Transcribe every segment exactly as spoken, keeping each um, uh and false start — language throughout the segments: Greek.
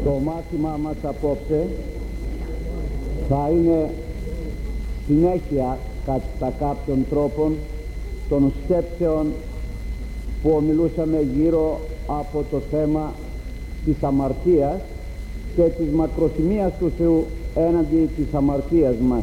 Το μάθημά μας απόψε θα είναι συνέχεια κατά κάποιων τρόπων των σκέψεων που ομιλούσαμε γύρω από το θέμα της αμαρτίας και της μακροθυμίας του Θεού έναντι της αμαρτίας μας.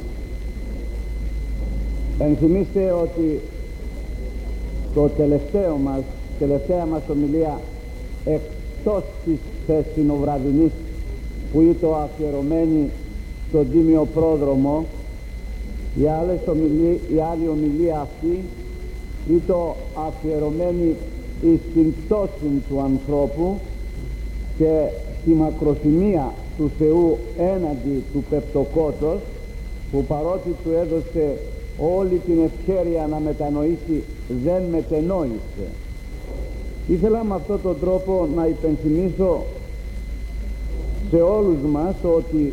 Ενθυμίστε ότι το τελευταίο μας, τελευταία μας ομιλία εκτός της χθεσινοβραδινής, που ήταν αφιερωμένη στον Τίμιο Πρόδρομο, η, άλλες ομιλία, η άλλη ομιλία αυτή ήταν αφιερωμένη στην πτώση του ανθρώπου και στη μακροθυμία του Θεού έναντι του πεπτοκότος, που παρότι του έδωσε όλη την ευχέρεια να μετανοήσει, δεν μετενόησε. Ήθελα με αυτόν τον τρόπο να υπενθυμίσω σε όλους μας ότι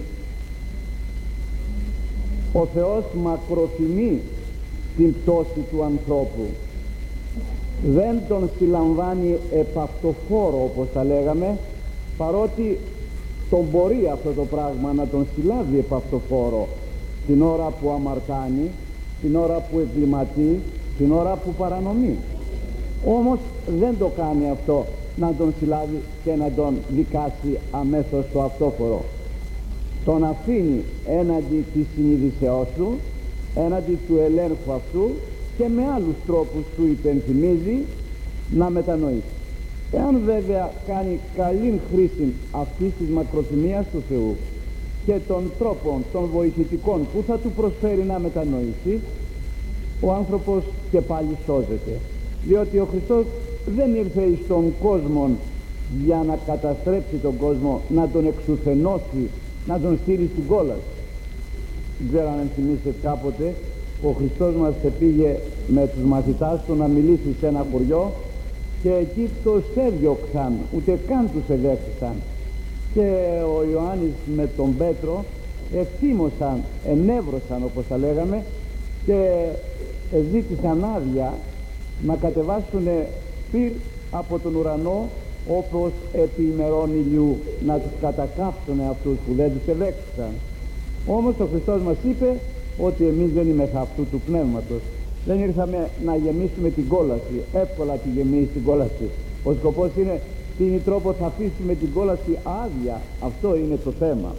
ο Θεός μακροθυμεί την πτώση του ανθρώπου. Δεν τον συλλαμβάνει επαυτοφόρο, όπως τα λέγαμε, παρότι τον μπορεί αυτό το πράγμα να τον συλλάβει επαυτοφόρο την ώρα που αμαρτάνει, την ώρα που εγκληματεί, την ώρα που παρανομεί. Όμως δεν το κάνει αυτό να τον συλλάβει και να τον δικάσει αμέσως στο αυτόφορο. Τον αφήνει έναντι της συνείδησεώς του, έναντι του ελέγχου αυτού, και με άλλους τρόπους του υπενθυμίζει να μετανοήσει. Εάν βέβαια κάνει καλή χρήση αυτής της μακροθυμίας του Θεού και των τρόπων των βοηθητικών που θα του προσφέρει να μετανοήσει, ο άνθρωπος και πάλι σώζεται, διότι ο Χριστός δεν ήρθε στον κόσμο για να καταστρέψει τον κόσμο, να τον εξουθενώσει, να τον στείλει στην κόλαση. Δεν ξέρω αν θυμίσετε κάποτε, ο Χριστός μας πήγε με τους μαθητάς του να μιλήσει σε ένα χωριό και εκεί τους έδιωξαν, ούτε καν τους εδέχθησαν, και ο Ιωάννης με τον Πέτρο ευθύμωσαν, ενέβρωσαν όπως τα λέγαμε, και ζήτησαν άδεια να κατεβάσουν πυρ από τον ουρανό όπως επί ημερών ηλιού, να τους κατακάψουν αυτούς που δεν τους εδέχθησαν. Όμως ο Χριστός μας είπε ότι εμείς δεν είμαστε αυτού του πνεύματος. Δεν ήρθαμε να γεμίσουμε την κόλαση, εύκολα τη γεμίσει την κόλαση. Ο σκοπός είναι τι τρόπο θα αφήσουμε την κόλαση άδεια. Αυτό είναι το θέμα.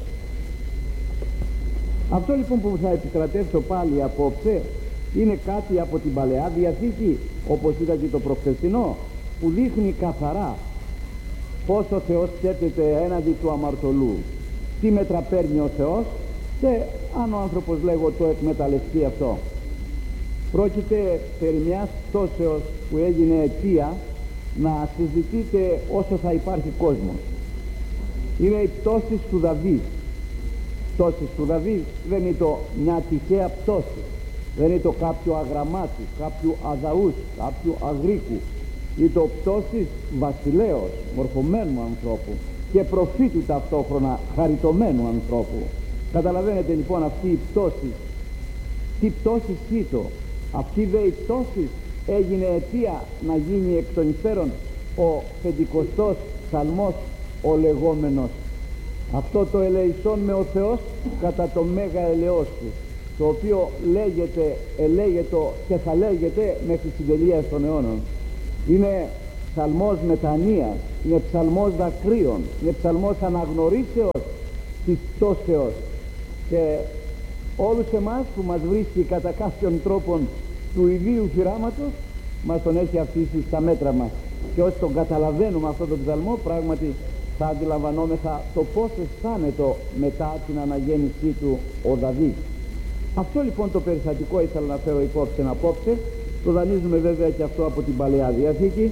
Αυτό λοιπόν που θα επικρατέσω πάλι απόψε είναι κάτι από την Παλαιά Διαθήκη, όπως είδα και το προχθεσινό, που δείχνει καθαρά πως ο Θεός σκέπτεται έναντι του αμαρτωλού, τι μέτρα παίρνει ο Θεός, και αν ο άνθρωπος, λέγω, το εκμεταλλευτεί αυτό. Πρόκειται περί μιας πτώσεως που έγινε αιτία να συζητείτε όσο θα υπάρχει κόσμος. Είναι η πτώση του Δαβίδ. Πτώση του Δαβίδ δεν είναι το μια τυχαία πτώση, δεν είναι το κάποιου αγραμμάτου, κάποιου αδαούς, κάποιου αγρίκου. Είναι το πτώσης βασιλέως, μορφωμένου ανθρώπου και προφήτου ταυτόχρονα, χαριτωμένου ανθρώπου. Καταλαβαίνετε λοιπόν αυτή η πτώση, τι πτώση ήτο. Αυτή δε η πτώση έγινε αιτία να γίνει εκ των υστέρων ο πεντηκοστός ψαλμός ο λεγόμενος. Αυτό το ελεησόν με ο Θεός κατά το μέγα ελεός του, το οποίο λέγεται, ελέγεται και θα λέγεται μέχρι την τελεία των αιώνων. Είναι ψαλμός μετανοίας, είναι ψαλμός δακρύων, είναι ψαλμός αναγνωρίσεως της πτώσεως, και όλους εμάς που μας βρίσκει κατά κάποιον τρόπον του ιδίου χειράματος, μας τον έχει αφήσει στα μέτρα μας, και όσοι τον καταλαβαίνουμε αυτόν τον ψαλμό, πράγματι θα αντιλαμβανόμεθα το πώς αισθάνεται μετά την αναγέννησή του ο Δαβίδ. Αυτό λοιπόν το περιστατικό ήθελα να φέρω υπόψη απόψε. Το δανείζουμε βέβαια και αυτό από την Παλαιά Διαθήκη,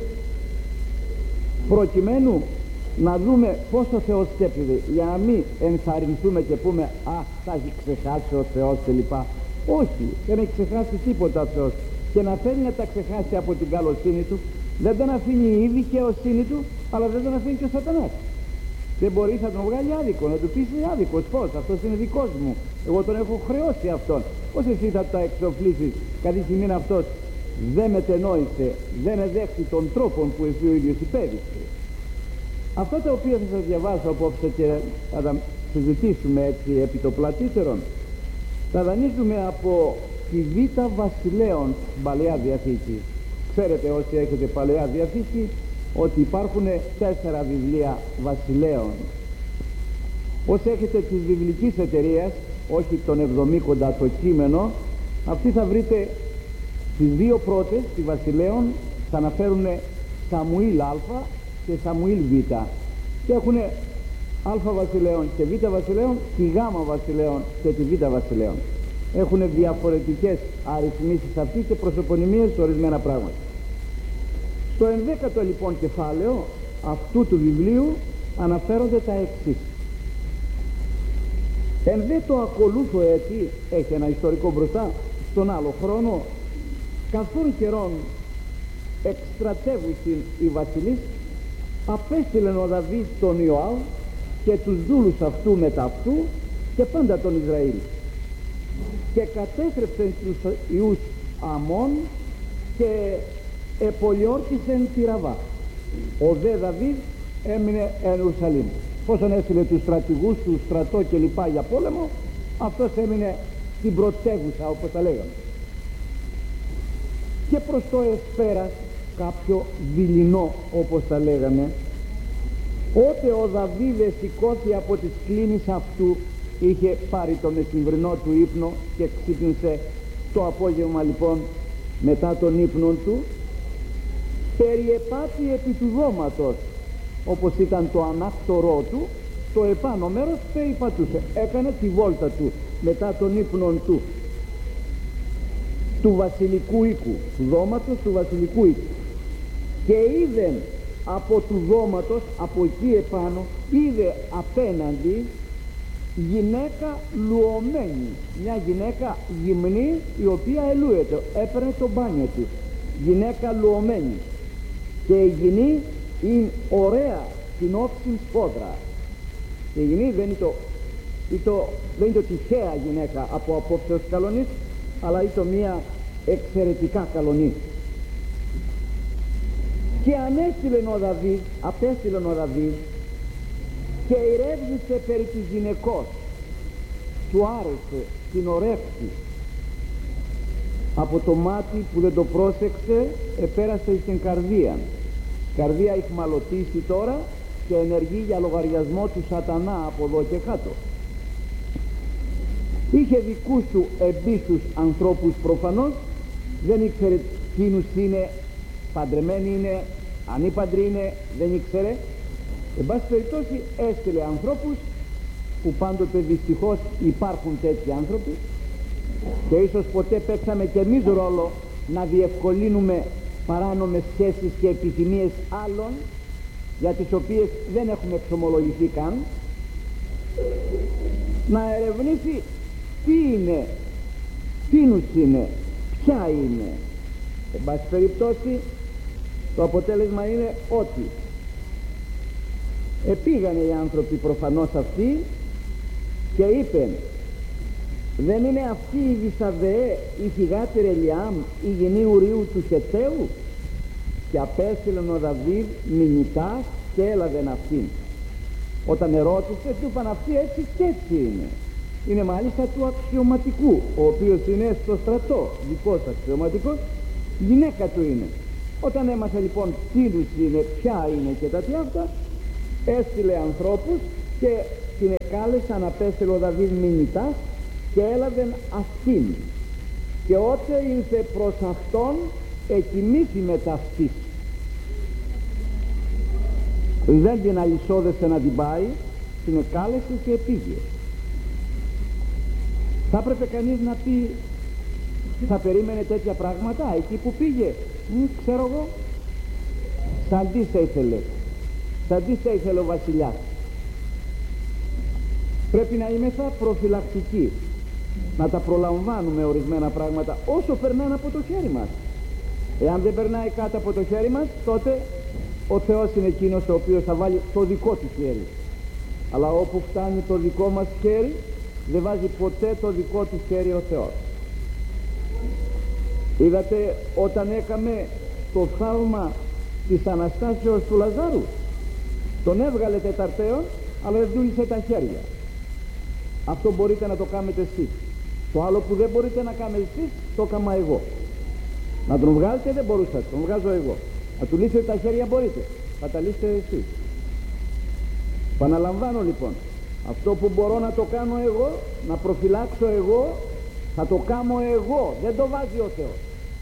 προκειμένου να δούμε πώς ο Θεός σκέπτεται, για να μην ενθαρρυνθούμε και πούμε «Α, θα έχει ξεχάσει ο Θεός» κλπ. Όχι, δεν έχει ξεχάσει τίποτα ο Θεός, και να θέλει να τα ξεχάσει από την καλοσύνη του, δεν τον αφήνει η δικαιοσύνη του, αλλά δεν τον αφήνει και ο Σατανάς. Δεν μπορεί, θα τον βγάλει άδικο, να του πει είσαι άδικος. Πώς, αυτός είναι δικός μου, εγώ τον έχω χρεώσει αυτόν. Πώς εσύ θα τα εξοφλήσεις, καθ' στιγμή αυτός δεν μετενόησε, δεν εδέχθη τον τρόπο που εσύ ο ίδιος υπέδειξε. Αυτά τα οποία θα σας διαβάσω απόψε και θα τα συζητήσουμε έτσι επί το πλατύτερον, τα δανείζουμε από τη Β' Βασιλέων στην Παλαιά Διαθήκη. Ξέρετε όσοι έχετε Παλαιά Διαθήκη ότι υπάρχουν τέσσερα βιβλία Βασιλέων. Όσοι έχετε της βιβλικής εταιρείας, όχι τον εβδομήκοντα το κείμενο, αυτοί θα βρείτε τις δύο πρώτες, τη Βασιλέων, θα αναφέρουν Σαμουήλ Α και Σαμουήλ Β, και έχουν Α Βασιλέων και Β Βασιλέων, τη Γ Βασιλέων και τη Β Βασιλέων. Έχουν διαφορετικές αριθμίσεις αυτοί και προσωπωνυμίες σε ορισμένα πράγματα. Στο ενδέκατο λοιπόν κεφάλαιο αυτού του βιβλίου αναφέρονται τα εξής. Εν δε το ακολούθω έτη, έχει ένα ιστορικό μπροστά, στον άλλο χρόνο, καθόν καιρόν εκστρατεύουσιν οι βασιλείς, απέστειλεν ο Δαβίδ τον Ιωάβ και τους δούλους αυτού μετά αυτού και πάντα τον Ισραήλ, και κατέστρεψεν τους ιούς Αμών και επολιόρκησεν τη Ραβά. Ο δε Δαβίδ έμεινε εν Ιερουσαλήμ. Πόσον έστειλε τους στρατηγούς του στρατό και λοιπά για πόλεμο, αυτός έμεινε στην πρωτεύουσα, όπως τα λέγαμε. Και προς το εσπέρας κάποιο δειλινό, όπως τα λέγαμε, ότε ο Δαβίδ σηκώθη από τις κλίνεις αυτού, είχε πάρει το μεσημβρινό του ύπνο και ξύπνησε το απόγευμα λοιπόν μετά τον ύπνο του, περιεπάτη επί του δώματος, όπως ήταν το ανάκτορό του, το επάνω μέρος περιπατούσε, έκανε τη βόλτα του μετά τον ύπνο του του βασιλικού οίκου, του δώματος του βασιλικού οίκου, και είδε από του δώματος, από εκεί επάνω, είδε απέναντι γυναίκα λουωμένη, μια γυναίκα γυμνή η οποία ελούεται, έπαιρνε το μπάνιο της, γυναίκα λουωμένη, και η γυνή είναι ωραία την όψιν σπόδρα. Και η γυνή δεν είναι το, είναι το, δεν είναι το τυχαία γυναίκα από απόψεως καλονής, αλλά είναι το μία εξαιρετικά καλονή. Και ανέστειλεν ο Δαβίδ, απέστειλεν ο Δαβίδ και ηρεύγησε περί της γυναικός, του άρεσε, την ορεύτη. Από το μάτι που δεν το πρόσεξε επέρασε στην καρδία. Καρδία ηχμαλωτήσει τώρα και ενεργεί για λογαριασμό του σατανά από εδώ και κάτω. Είχε δικούς του εμπίστους ανθρώπους προφανώς, δεν ήξερε ποιους είναι, παντρεμένοι είναι, ανήπαντροι είναι, δεν ήξερε. Εν πάση περιπτώσει έστειλε ανθρώπους που πάντοτε δυστυχώς υπάρχουν τέτοιοι άνθρωποι, και ίσως ποτέ παίξαμε και εμείς ρόλο να διευκολύνουμε παράνομες σχέσεις και επιθυμίες άλλων, για τις οποίες δεν έχουμε εξομολογηθεί καν, να ερευνήσει τι είναι, τίνους είναι, ποια είναι. Εν πάση περιπτώσει το αποτέλεσμα είναι ότι επήγανε οι άνθρωποι προφανώς αυτοί και είπεν, δεν είναι αυτή η Βυσαβεέ η θυγάτη Ελιάμ η γενή Ουρίου του Χεταίου? Και απέστειλεν ο Δαβίδ μηνυτάς και έλαβεν αυτήν. Όταν ερώτησε, του είπαν αυτοί έτσι και έτσι είναι. Είναι μάλιστα του αξιωματικού, ο οποίος είναι στο στρατό, δικός αξιωματικός, γυναίκα του είναι. Όταν έμαθε λοιπόν τίνους είναι, ποια είναι και τα τι αυτά, έστειλε ανθρώπους και την εκάλεσαν, απέστειλε ο Δαβίδ μηνυτάς και έλαβεν αυτήν. Και ότε ήρθε προς αυτόν, εκοιμήθη μετά αυτής. Δεν την αλυσόδεσε να την πάει, την εκάλεσε και πήγε. Θα έπρεπε κανείς να πει, θα περίμενε τέτοια πράγματα εκεί που πήγε? Μ, ξέρω εγώ, σαν τι θα ήθελε, σαν τι θα ήθελε ο βασιλιάς. Πρέπει να είμεθα προφυλακτικοί, να τα προλαμβάνουμε ορισμένα πράγματα όσο περνάνε από το χέρι μας. Εάν δεν περνάει κάτω από το χέρι μας, τότε ο Θεός είναι εκείνος ο οποίος θα βάλει το δικό του χέρι. Αλλά όπου φτάνει το δικό μας χέρι, δεν βάζει ποτέ το δικό του χέρι ο Θεός. Είδατε όταν έκαμε το θαύμα της Αναστάσεως του Λαζάρου, Τον έβγαλε τεταρτέον, αλλά δεν δούλησε τα χέρια. Αυτό μπορείτε να το κάνετε εσείς. Το άλλο που δεν μπορείτε να κάνετε εσείς, το έκανα εγώ. Να τον βγάλετε δεν μπορούσατε, τον βγάζω εγώ. Να του λύσετε τα χέρια μπορείτε, θα τα λύσετε εσείς. Παναλαμβάνω λοιπόν, αυτό που μπορώ να το κάνω εγώ, να προφυλάξω εγώ, θα το κάνω εγώ, δεν το βάζει ο Θεός.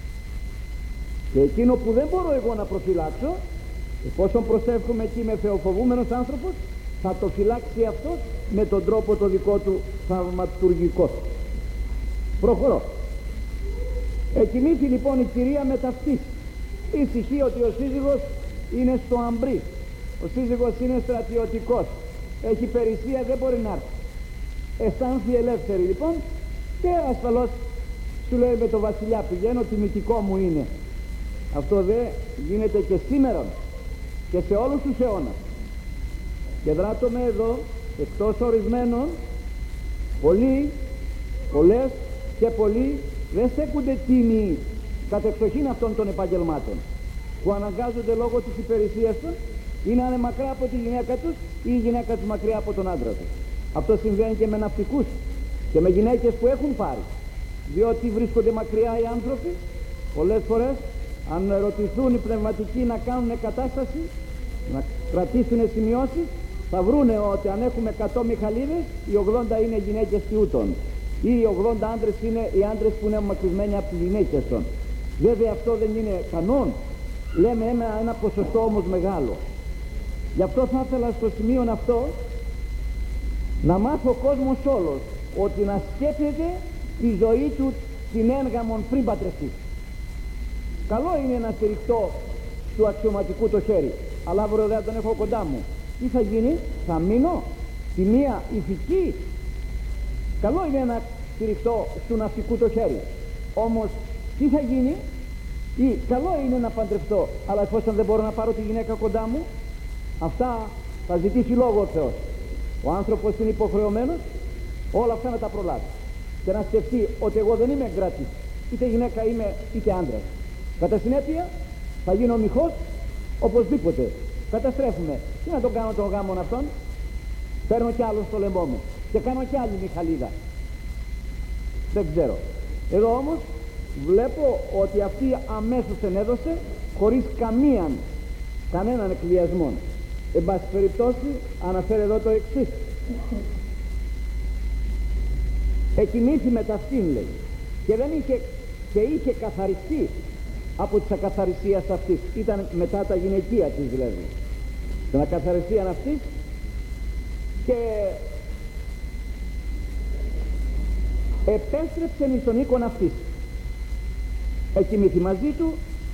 Και εκείνο που δεν μπορώ εγώ να προφυλάξω, εφόσον προσεύχομαι εκεί με θεοφοβούμενος άνθρωπος, θα το φυλάξει αυτός με τον τρόπο το δικό του θαυματουργικό. Προχωρώ. Εκοιμήθη λοιπόν η κυρία με ταυτής. Ησυχεί ότι ο σύζυγος είναι στο αμπρί. Ο σύζυγος είναι στρατιωτικός. Έχει περισσία, δεν μπορεί να έρθει. Αισθάνθη ελεύθερη λοιπόν και ασφαλώς σου λέει με το βασιλιά πηγαίνω, τιμητικό μου είναι. Αυτό δε γίνεται και σήμερα και σε όλους τους αιώνας. Και δράτομαι εδώ εκτός ορισμένων, πολλοί, πολλές και πολλοί δεν στέκονται τίμοι κατεξοχήν αυτών των επαγγελμάτων που αναγκάζονται λόγω της υπηρεσίας τους ή να είναι μακριά από τη γυναίκα τους ή η γυναίκα τους μακριά από τον άντρα τους. Αυτό συμβαίνει και με ναυτικούς και με γυναίκες που έχουν πάρει, διότι βρίσκονται μακριά οι άνθρωποι. Πολλές φορές αν ρωτηθούν οι πνευματικοί να κάνουν κατάσταση, να κρατήσουν σημειώσεις, θα βρούνε ότι αν έχουμε εκατό μιχαλίδες, οι ογδόντα είναι γυναίκες τιούτων ή οι ογδόντα άντρες είναι οι άντρες που είναι μακρισμένοι από τις γυναίκες των. Βέβαια αυτό δεν είναι κανόν, λέμε ένα, ένα ποσοστό όμως μεγάλο. Γι' αυτό θα ήθελα στο σημείο αυτό να μάθει ο κόσμος όλος ότι να σκέφτεται τη ζωή του την έργαμον πριν παντρευτεί. Καλό είναι να στηριχτώ του αξιωματικού το χέρι, αλλά αύριο δεν τον έχω κοντά μου. Τι θα γίνει, θα μείνω τη μία ηθική. Καλό είναι να στηριχτώ του ναυτικού το χέρι, όμως τι θα γίνει, ή καλό είναι να παντρευτώ, αλλά εφόσον δεν μπορώ να πάρω τη γυναίκα κοντά μου, αυτά θα ζητήσει λόγο ο Θεός. Ο άνθρωπος είναι υποχρεωμένος όλα αυτά να τα προλάβει και να σκεφτεί ότι εγώ δεν είμαι εγκράτη, είτε γυναίκα είμαι είτε άντρας. Κατά συνέπεια θα γίνω μοιχός οπωσδήποτε. Καταστρέφουμε. Τι να τον κάνω τον γάμον αυτόν, παίρνω κι άλλο στο λαιμό μου και κάνω κι άλλη μιχαλίδα. Δεν ξέρω. Εδώ όμως βλέπω ότι αυτή αμέσως ενέδωσε χωρίς καμίαν, κανέναν εκβιασμό. Εν πάση περιπτώσει αναφέρει εδώ το εξής. Εκοιμήθη με ταυτήν, λέει, και δεν είχε, και είχε καθαριστεί από της ακαθαρισίας αυτής. Ήταν μετά τα γυναικεία της δηλαδή, την ακαθαρισία αυτής, και επέστρεψε εις τον οίκον αυτής. Εκοιμήθη μαζί του,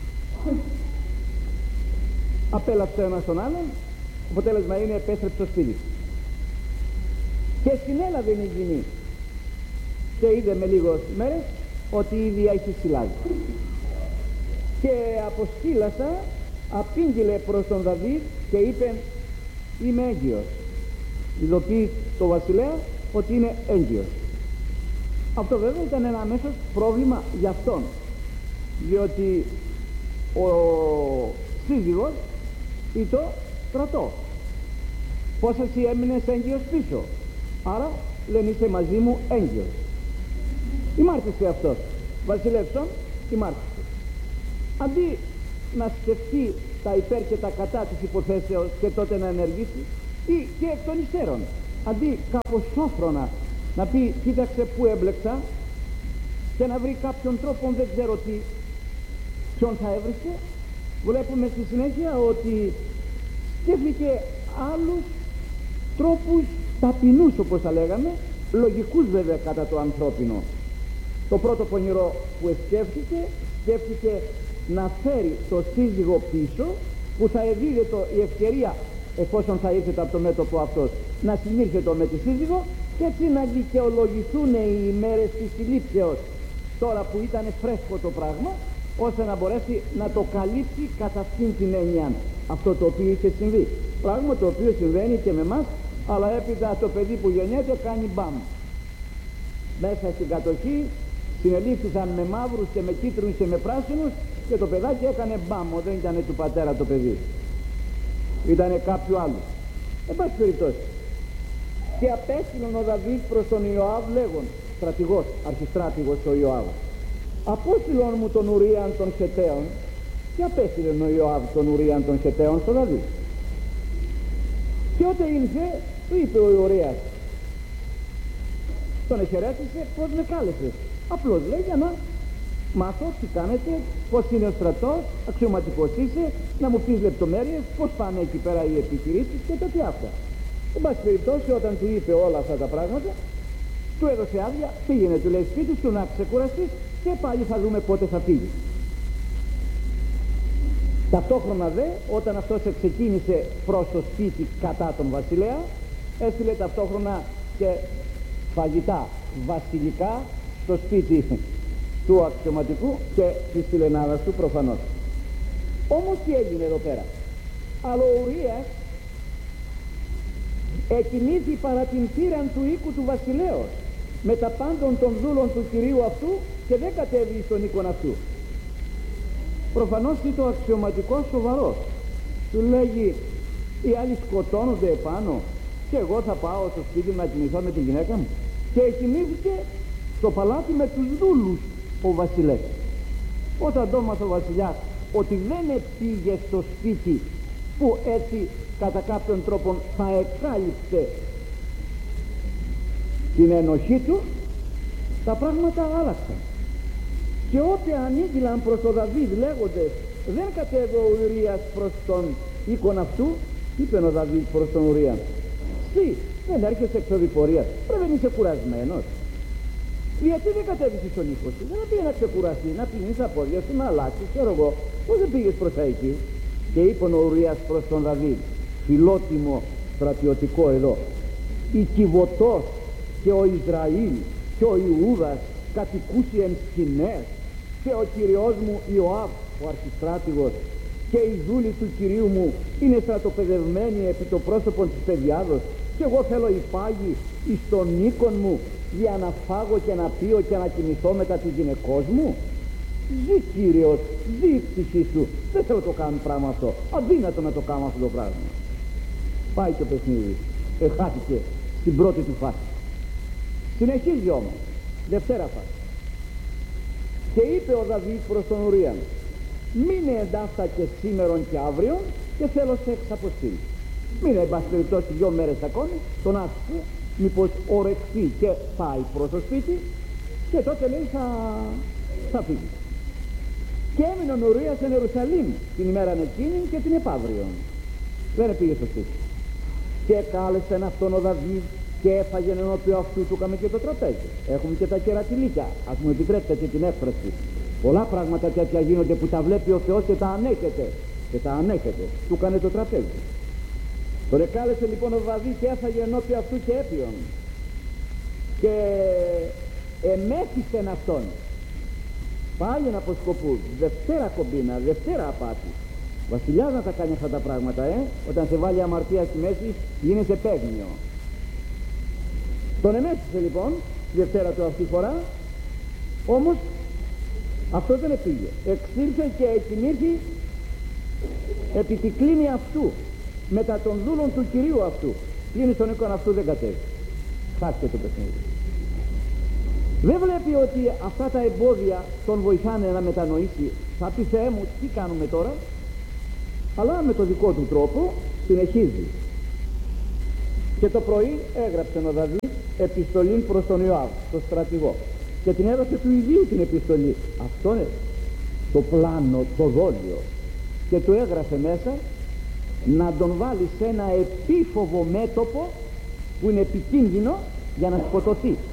απέλαψε ένας τον άλλον, αποτέλεσμα είναι επέστρεψε στο σπίτι. Και συνέλαβε η γυνή και είδε με λίγες μέρες ότι ήδη έχει συλλάβει. Και αποσκύλασα απήγγειλε προς τον Δαβίδ και είπε είμαι έγκυος. Ειδοποιεί το βασιλέα ότι είναι έγκυος. Αυτό βέβαια ήταν ένα αμέσως πρόβλημα για αυτόν, διότι ο σύζυγος ήταν κρατώ. Πώς εσύ έμεινες έγκυος πίσω, άρα λένε είσαι μαζί μου έγκυος. Ημάρτησε αυτός, βασιλεύσον, ημάρτησε. Αντί να σκεφτεί τα υπέρ και τα κατά της υποθέσεως και τότε να ενεργήσει, ή και εκ των υστέρων, αντί κάπως σόφρονα να πει κοίταξε που έμπλεξα και να βρει κάποιον τρόπο, δεν ξέρω τι, ποιον θα έβρισκε, βλέπουμε στη συνέχεια ότι σκέφτηκε άλλους τρόπους ταπεινούς, όπως θα λέγαμε, λογικούς βέβαια κατά το ανθρώπινο. Το πρώτο πονηρό που σκέφτηκε, σκέφτηκε να φέρει το σύζυγο πίσω, που θα εδίδεται η ευκαιρία, εφόσον θα ήρθε από το μέτωπο αυτός, να συνήρθετο με τη σύζυγο και έτσι να δικαιολογηθούν οι ημέρες της συλλήψεως, τώρα που ήταν φρέσκο το πράγμα, ώστε να μπορέσει να το καλύψει κατά αυτήν την έννοια αυτό το οποίο είχε συμβεί. Πράγμα το οποίο συμβαίνει και με εμάς, αλλά έπειτα το παιδί που γεννιέται κάνει μπαμ. Μέσα στην κατοχή συνελήφθησαν με μαύρους και με κίτρινους και με πράσινους και το παιδάκι έκανε μπάμ, δεν ήταν του πατέρα το παιδί, ήταν κάποιου άλλου. εν πάση περιπτώσει. Και απέστειλαν ο Δαβίδ προς τον Ιωάβ λέγον, στρατηγός, αρχιστράτηγος ο Ιωάβ, απόστειλον μου τον Ουρίαν των Χεταίων. Και απέστειλεν ο Ιωάβ τον Ουρίαν των Χεταίων στον Δαβίδ. Και όταν ήλθε, του είπε ο Ουρίας, τον εχαιρέτησε, πως με κάλεσες? Απλώς λέει, για να μάθω τι κάνετε, πως είναι ο στρατός, αξιωματικός είσαι, να μου πεις λεπτομέρειες, πως πάνε εκεί πέρα οι επιχειρήσεις και τέτοια αυτά. Εν πάση περιπτώσει, όταν του είπε όλα αυτά τα πράγματα, του έδωσε άδεια, πήγαινε, του λέει, σπίτι σου να ξεκουραστείς και πάλι θα δούμε πότε θα φύγει. Ταυτόχρονα δε, όταν αυτός ξεκίνησε προς το σπίτι κατά τον βασιλέα, έστειλε ταυτόχρονα και φαγητά βασιλικά στο σπίτι του αξιωματικού και της φιλενάδας του προφανώς. Όμως τι έγινε εδώ πέρα? Αλλά ο Ουρίας εκοιμήθη παρά την θύραν του οίκου του βασιλέως με τα πάντων των δούλων του κυρίου αυτού και δεν κατέβη στον οίκον αυτού. Προφανώς είναι το αξιωματικό σοβαρό. Του λέγει, οι άλλοι σκοτώνονται επάνω και εγώ θα πάω στο σπίτι να κοιμηθώ με την γυναίκα μου? Και κοιμήθηκε στο παλάτι με τους δούλους ο βασιλεύς. Όταν το έμαθε ο βασιλιάς ότι δεν πήγε στο σπίτι που έτσι κατά κάποιον τρόπο θα εκάλυψε την ενοχή του, τα πράγματα άλλαξαν. Και ό,τι ανήγγυλαν προς τον Δαβίδ λέγοντες, δεν κατέβη ο Ουρίας προς τον οίκον αυτού, είπε ο Δαβίδ προς τον Ουρία, τι, δεν έρχεσαι εξωδιπορίας, πρέπει να είσαι κουρασμένος? Γιατί δεν κατέβησες στον οίκο σου? Δεν πήγε να ξεκουραστεί, να πλύνεις τα πόδια σου, να αλλάξεις, ξέρω εγώ, πώς δεν πήγες προς τα εκεί? Και είπε ο Ουρίας προς τον Δαβίδ, φιλότιμο στρατιωτικό εδώ, η Κιβωτός και ο Ισραήλ και ο Ιούδας κατοικούσι εν σκηνές, και ο κυριός μου Ιωάβ ο αρχιστράτηγος και οι δούλοι του κυρίου μου είναι στρατοπεδευμένοι επί το πρόσωπο της παιδιάδος, και εγώ θέλω υπάγει εις τον οίκον μου για να φάγω και να πιω και να κοιμηθώ μετά τη γυναικός μου? Ζει Κύριος, ζει η ψυχή σου, δεν θέλω το κάνω πράγμα αυτό, αδύνατο να το κάνω αυτό το πράγμα. Πάει το παιχνίδι, εχάθηκε στην πρώτη του φάση. Συνεχίζει όμως, δευτέρα φάση. Και είπε ο Δαβίδ προς τον Ουρίαν, μείνε εντάφτα και σήμερον και αύριον και θέλω σε εξαποστήλει. Μείνε εν πάση περιπτώσει δυο μέρες ακόμη, τον άφησε, μήπως ορεξεί και πάει προς το σπίτι, και τότε λέει θα, θα φύγει. Και έμεινε ο Ουρίας εν Ιερουσαλήμ την ημέρα εκείνη και την επαύριον. Δεν πήγε στο σπίτι. Και κάλεσε αυτόν ο Δαβίδ και έφαγε ενώπιον αυτού του, κάμε και το τραπέζι. Έχουμε και τα κερατιλίκια, ας μου επιτρέπετε και την έκφραση. Πολλά πράγματα τέτοια γίνονται που τα βλέπει ο Θεός και τα ανέχεται. Και τα ανέχεται. Του κάνε το τραπέζι. Τον εκάλεσε λοιπόν ο Δαβίδ και έφαγε ενώπιον αυτού και έπιον. Και εμέθησεν αυτόν. Πάλι να αποσκοπού. Δευτέρα κομπίνα, δευτέρα απάτη. Βασιλιάς να τα κάνει αυτά τα πράγματα, ε. Όταν σε βάλει αμαρτία στη μέση, γίνεσαι παίγνιο. Τον εμέθησε λοιπόν, τη Δευτέρα του αυτή φορά, όμως αυτό δεν επήγε. Εξήλθε και εκοιμήθη επί τη κλίνη αυτού, μετά των δούλων του κυρίου αυτού. Κλίνη στον οίκον αυτού δεν κατέβει. Χάθηκε το παιχνίδι. Δεν βλέπει ότι αυτά τα εμπόδια τον βοηθάνε να μετανοήσει. Θα πει, Θεέ μου, τι κάνουμε τώρα? Αλλά με το δικό του τρόπο συνεχίζει. Και το πρωί έγραψε ο Δαβίδ επιστολή προς τον Ιωάβ, τον στρατηγό, και την έδωσε του ιδίου την επιστολή. Αυτό είναι το πλάνο, το δόλιο, και του έγραφε μέσα να τον βάλει σε ένα επίφοβο μέτωπο που είναι επικίνδυνο για να σκοτωθεί.